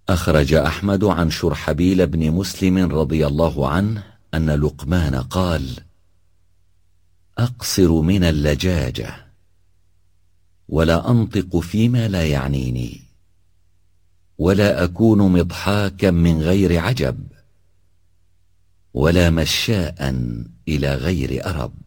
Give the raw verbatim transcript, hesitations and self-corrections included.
أخرج أحمد عن شرحبيل بن مسلم رضي الله عنه أن لقمان قال: أقصر من اللجاجة، ولا أنطق فيما لا يعنيني، ولا أكون مضحاكا من غير عجب، ولا مشاء إلى غير أرب.